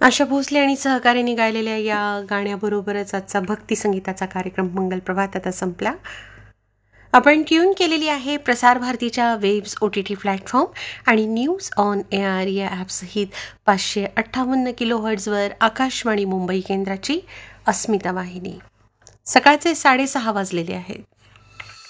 आशा भोसले आणि सहकार्याने गायलेल्या या गाण्याबरोबरच आजचा भक्ती संगीताचा कार्यक्रम मंगल प्रभात आता संपला. आपण ट्यून केलेली आहे प्रसार भारतीच्या वेब्स OTT प्लॅटफॉर्म आणि न्यूज ऑन एआर या ॲपसहित 558 किलोहर्ट्झवर आकाशवाणी मुंबई केंद्राची अस्मिता वाहिनी. सकाळचे 6:30 वाजलेले आहेत.